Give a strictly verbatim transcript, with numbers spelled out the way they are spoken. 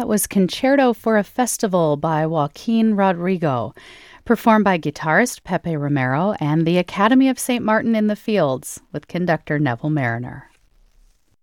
That was Concerto for a Festival by Joaquin Rodrigo, performed by guitarist Pepe Romero and the Academy of Saint Martin in the Fields with conductor Neville Mariner.